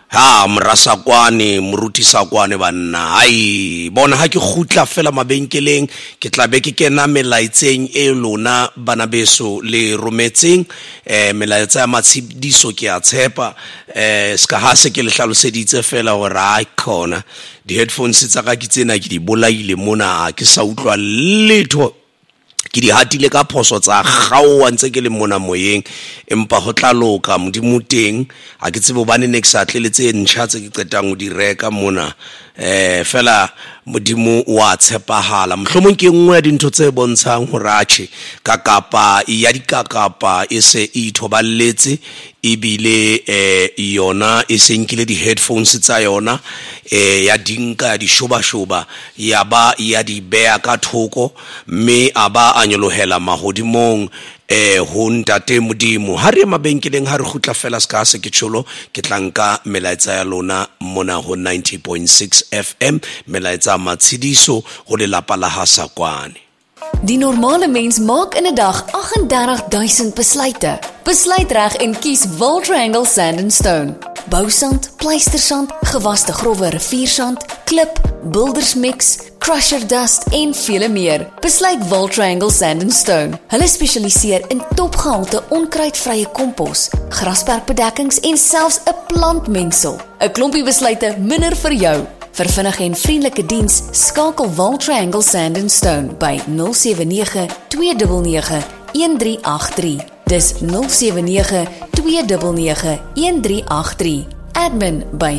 Ha mrasakwane morutisakwane banna ai bona ha ke khutla fela mabenkeleng ke tla be ke kena melaetseng e lona bana beso le rometseng melaetsa ya matshidiso ke a tshepa ska ha se ke le hlaloseditse fela hore ai khona di headphones tsa ka ke tsena ke di bolaile mona ke sa utlwa letho ke di hatile ka phoso tsa gaoa ntse ke le mona moyeng empa ho tla loka modimo teng ha ke tsebe bane next atle le tse ntšha tse ke qetang ho di reka mona fela modimo wa tshepahala mohlomong ke nngwe ya dintho tse bontshang hore ache kakapa ya dikakapa e se ithoballetse ebile yona e senkile di headphones tsa yona ya dinka ya di shoba ya ba ya di bea ka thoko mme aba anyolohela mahodimong ho ntate modimo ha re mabenkeleng ha re khutla fela ska se ke tsholo ke tlanka melaetsa ya lona mona ho 90.6 FM melaetsa matshidiso ho le lapa la Hasakwane. Die normale mens maak in 'n dag 38,000 besluite. Besluit reg en kies Will Triangle Sand and Stone. Bousand, pleistersand, gewaste growwe riviersand, klip, bouldersmix, crusher dust en vele meer. Besluit Will Triangle Sand and Stone. Hulle spesialiseer in topgehalte onkruidvrye kompos, grasperkbedekkings en selfs 'n plantmengsel. 'n Klompie besluite minder vir jou. Vir vinnige en vriendelike diens, skakel Will Triangle Sand and Stone by 079 299 1383. Dis 079 299 1383. Admin by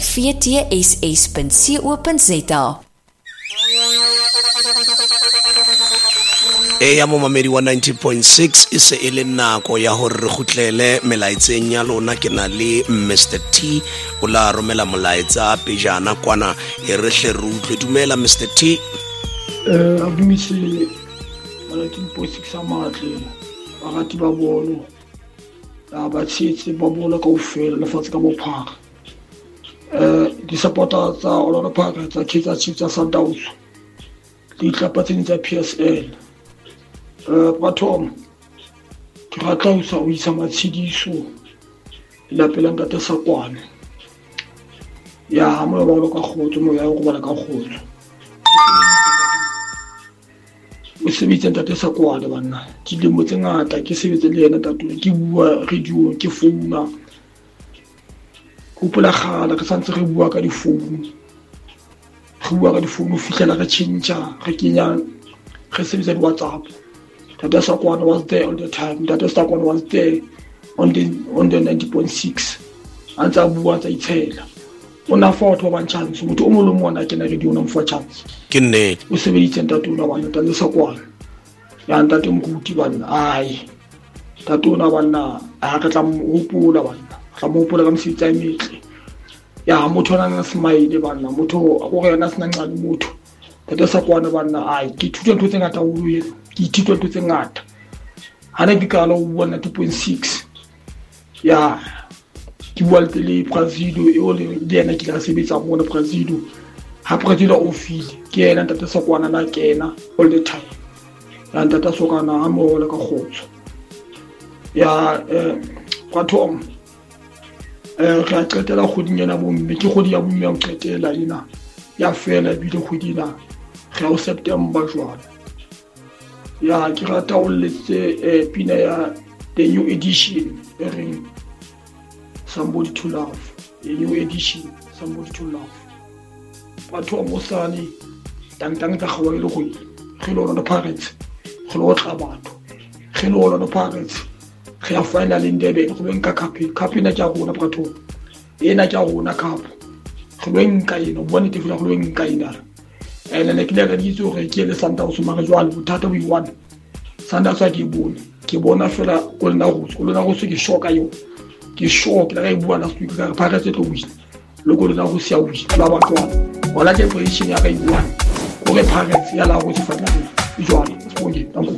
vtss.co.za. Ya mo mamedi wa 90.6 ise ele nako ya hore re khutlele melaetseng ya lona ke na le Mr T o la romela molaetsa pejana kwana e re hle re utlwe dumela Mr T adumise 90.6 amatle ba gati ba bolo ba tshetse ba bola ka ofela le fatse ka bophara di supporter tsa Orlando Pirates tsa Kaizer Chiefs tsa Sundowns di tlapatse tsa PSL Bathom ke ratla ho sa o isa matshidiso la pela ntate Sakwane ya mo ba ka khotso mo ya go bala ka khotso o sebetsa ntate Sakwane bana ke dilemo tse ngata ke sebetse le yena tatolo ke bua radio ke founa hopola khala ke santse re bua ka difounu fihlela re tšhentša re kenya re sebetsa di WhatsApp. That Sakwane was there all the time. That Sakwane was there on the 90.6. And I was a tell. On a fought one chance. But only one I can radio them for chance. Kinne. We say we tend to do one. That is Sakwane. And that good one. Aye. That one one. I had some upu one. Some upu that I'm sitting immediately. Ya motho na smile bana motho o re na sna ngani motho That Sakwane bana aye ke thuto ntho tse ngata o le ke ithuta ntho tse ngata hana dikalo o bona 2.6 ya ke bua le Brazil e o le yena ke la sebetsa mona Brazil ha Brazil o file ke yena ntate Sakwane na kena all the time ya ntate Sakwane a mo le ka khotso ya Bathom re a qetela khodinyana bomme ke khodi ya bomme ya qetela ina ya fela bile khodina re o September jwana ya ke rata o letse pina ya the new edition ring somebody to love a new edition somebody to love batho mo sane tang ta gawa le go re lo Orlando Pirates re lo tla batho re lo Orlando Pirates re ya final Ndebe go benka cup ina tja rona batho ena tja rona cup go benka ina bona te fela go benka ina ene ne ke le ga ditso re ke le Sundowns mara jwale bothata bo i1 Sundowns ke bona fela o le na go ke shoka yo ke shock la ga bua last week ka Pirates tlo win le go le na go sia win ba ba twa wala ke position ya ga i1 o re Pirates ya la go se fatla jwale sponge tango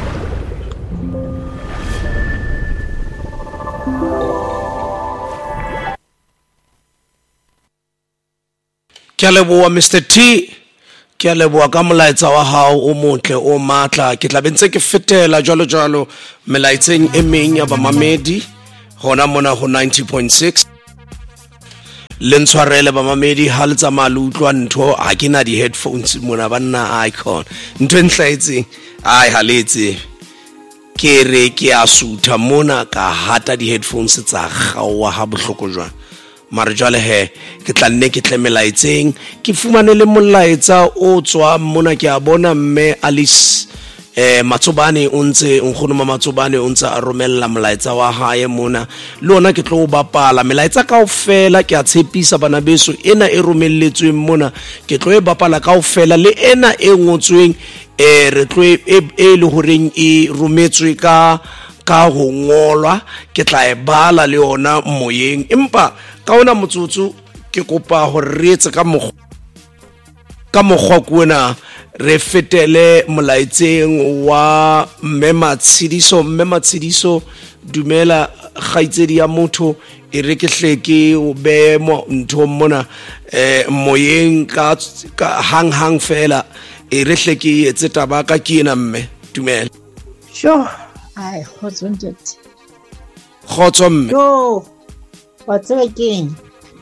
ke leboa Mr T ke leboa ka molaetsa wa hao o motle o matla ke tla bentse ke fetela jalo melaetseng e meng ya ba mamedi hona mona ho 90.6 le ntshwarele ba mamedi ha le tsamaya le utlwa ntho ha ke na di-headphones mona banna icon ntho e nhlaetseng ai ha letse ke re ke a sutha mona ka hata di-headphones tsa gaoa ha bohloko jwang mara jwale he ke tla nne ke tlemelaetseng ke fumane le molaetsa o tswa mona ke a bona mme Alice Matsobane o ntse nkgono Matsobane o ntse a romella molaetsa wa hae mona le ona ke tlo bapala melaetsa kaofela ke a tshepisa bana beso ena e romelletsweng mona ke tlo e bapala kaofela le ena e ngotsweng re tlo e le horeng e rometswe ka ho ngolwa ke tla e bala le ona moyeng empa ka ona motsotso ke kopa ho retse ka mokgwa kuona re fetele molaetseng wa Mme Matshidiso dumela kgaitsedi ya motho e re ke hleke o be mo ntho mona moyeng ka hang fela e re hleke etse tabaka ke ena mme dumela sure ai khotso mme yo wa tseba keng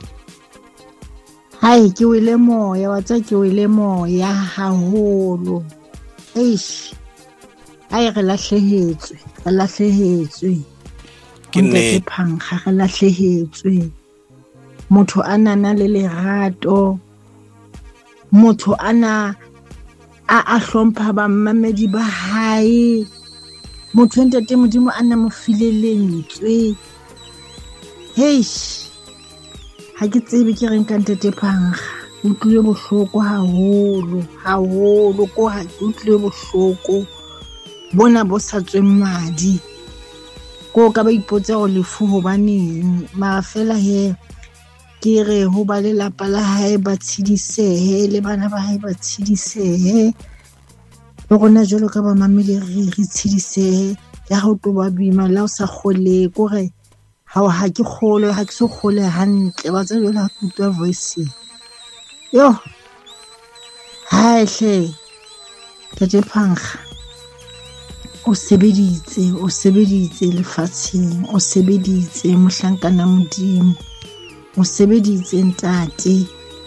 hai ke wile moya wa tsa ke wile moya haholo eish ai re lahlehetswe ke ne phanga re lahlehetswe motho anana le lerato motho ana a hlompha ba mmamedi ba hae motho ntate modimo ana mo fileletswe heish ha ke tsebe ke reng ka ntate phanga utlwile bohloko haholo ko ha utlwile bohloko bona bo sa tsweng madi ko ka ba ipotsa go lefu hobaneng ma fela he ke re ho ba le lapa la hae ba tshidisehe le bana ba hae ba tshidisehe le gona jalo ka ba mamele re tshidisehe ya go toba bima la o sa khole ko re ha ke khole ha ke so khole hantle ba tsa jela tutwa voice yo ha hle tete phanga o sebeditse lefatsheng o sebeditse mohlankana modimo o sebeditse ntate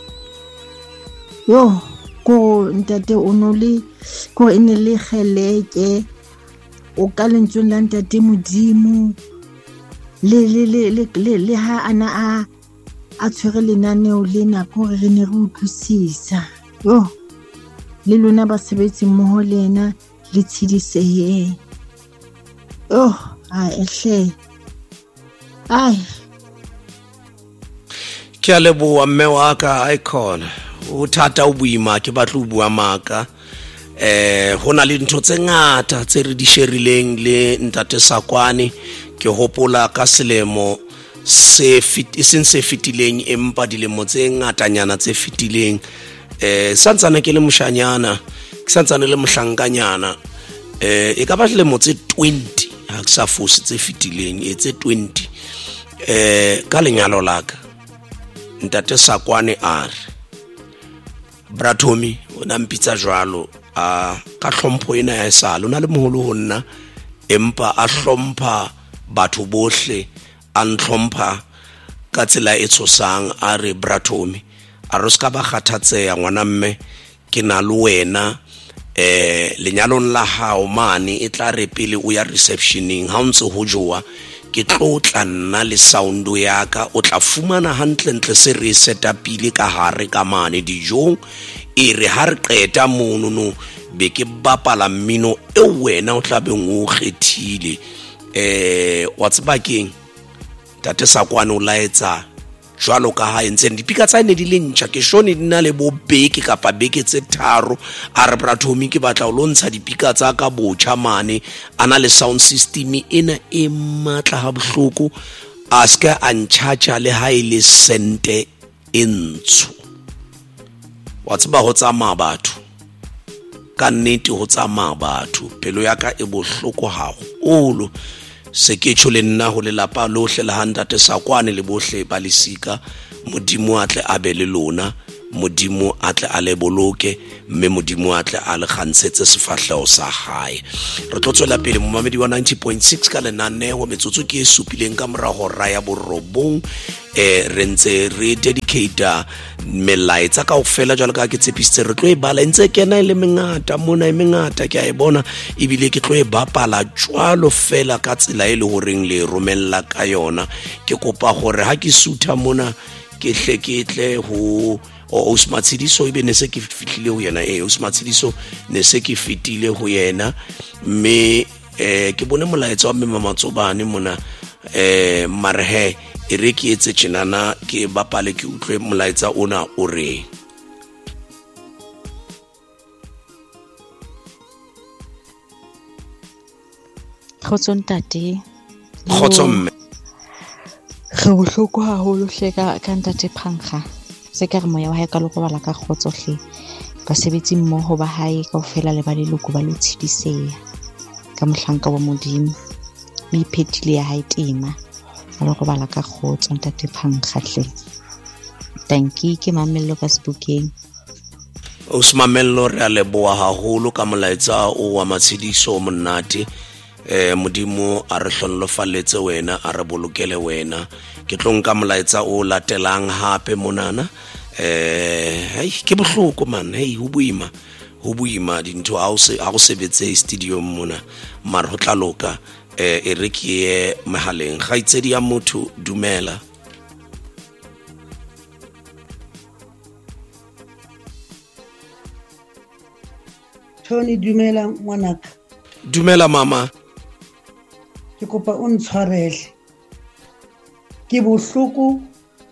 yo ko ntate o nole ko ene le kheleke o ka lentswe la ntate modimo le ha ana a tshwere lenaneo lena ko re ne re utlwisisa yo le lona ba sebetsi mmoho lena le tshidisehe oh ehle ai ke a leboha mme wa ka icon o thata o buima ke batla o bua maka hona le ntho tse ngata tse re di sherileng le ntate Sakwane ke hopola ka selemo se fitileng empa dilemo tse ngatanyana tse fitileng santsana ke le moshanyana ke santsana le mohlankanyana e ka ba dilemo tse 20 ha ke sa fosi tse fitileng tse 20 ka lenyalo laka ntate Sakwane a re Brathomi o na mpitsa jwalo ka hlompho ena ya sala o na le moholo ho nna empa a hlompha batho bohle a ntlhompha ka tsela e tshosang a re Brathomi a re ska ba kgathatseya ngwana mme ke na le wena lenyalong la hao mane e tla re pele o ya receptioning ha ntse ho jowa ke tlotla nna le soundo ya ka o tla fumana hantle ntle se re setapile ka hare ka mane dijong e re ha re qeta mono no be ke bapala mmino e wena o tla beng o kgethile wa tsebakeng tate Sakwane o laetsa jwalo ka ha entse dipika tsa ne di le ntjha ke shone di na le bo beke kapa beke tse tharo a re Brathomi ke batla o lontsha dipika tsa ka botjha mane ana le sound system ena e matla ha bohloko a ska a ntjhaja le ha ile sente e ntsho wa tseba ho tsamaya batho ka nnete ho tsamaya batho pelo ya ka e bohloko haholo se ke tšho le nna ho lelapa lohle la ntate Sakwane le bohle ba lesika modimo a tle a be le lona modimo a tle a le boloke mme modimo a tle a le kgantshetse sefahlego sa hae. Re tlo tswela pele momamedi wa 90.6 ka lenaneo metsotso ke e supileng ka morago raya borobong re ntse re dedicate melaetsa kaofela jalo ka ke tshepisitse re tlo e bala ntse kena le mengata mona e mengata ke a e bona ebile ke tlo e bapala jwalo fela ka tsela e le horeng le romella ka yona. Ke kopa gore ha ke sutha mona ke tle ho Osmatsidiso ibe ne se ke fitlile ho yena Osmatsidiso ne se ke fitile ho yena mme ke bone molaetsa wa Mme Matsobane mona mare he e re ke etse tjenana ke bapale ke utlwe molaetsa ona o re Khotson tate Khotson re bohloko haholo hle ka ntate Phankga se ka re moya wa hae ka loko bala ka khotso hle basebetsi mmoho ba hae kaofela le ba leloko ba lo tshidiseya ka mohlanka wa modimo me iphethile ya hae tema ba loko bala ka khotso ntate Phankga hle. Thank you ke mamello ka sebukeng Osmamello re a leboha haholo ka molaetsa o wa matshidiso monate modimo a re hlonlofaletse wena a re bolokele wena ke tlonka molaetsa o latelang hape monana ke bohloko man ho buima dintho ha o sebetse studio mona mara ho tla loka e re ke ye mahaleng ga itsedi ya motho dumela Tony dumela ngwanaka dumela mama ke kopa o ntshwarele ke bohloko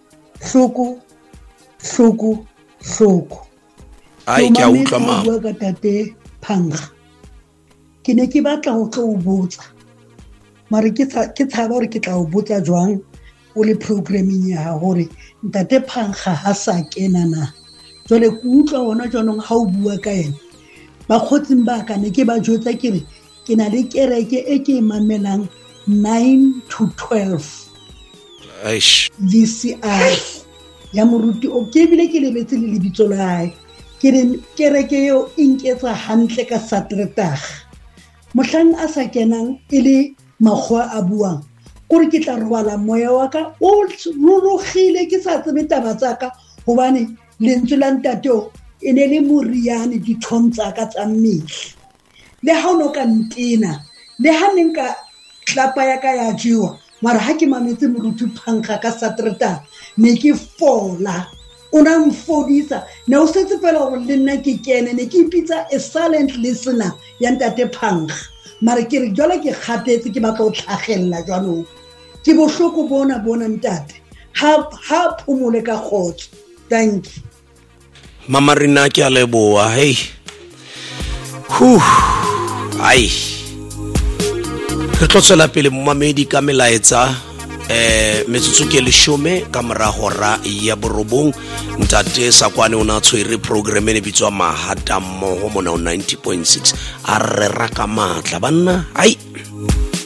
ai ke a utlwa mama bua ka tate Phankga ke ne ke batla ho tlo o botsa mare ke tshaba hore ke tla o botsa jwang o le programming ya hore ntate Phankga ha sa kena na jole ke utlwa hona jwanong ha o bua ka yena ba khotsing ba ka ne ke ba jotsa ke re ke na le kereke e ke mamelang 9 to 12 aish VCI ya moruti o ke bile ke lebetse le lebitso la hae ke re kereke eo inketsa hantle ka Saterdag mohlang a sa kenang ile makgwa a buang gore ke tla robala moya wa ka o rurugile ke sa tsebe taba tsaka hobane lentswe la ntate o ene le moriane dithong tsa ka tsa mmele le ha ono ka ntena le ha nka tlapa ya ka ya jiwa mara ha ke mametse moruti Phankga ka Saterdag ne ke fola ona mfodisa ne o setse fela gore le nna ke kene ne ke ipitsa a silent listener ya ntate Phankga mara ke re jwale ke kgatetse ke batla o tlhagella jwanong ke bohloko bona ntate ha phomole ka khotso. Thank you mama rina ke a leboha ai re tlo tswela pele momamedi ka melaetsa metsotso ke leshome ka morago ra ya borobong ntate Sakwane o na tshwere program e bitswa Mahata mmoho mona 90.6 a re raka matla banna ai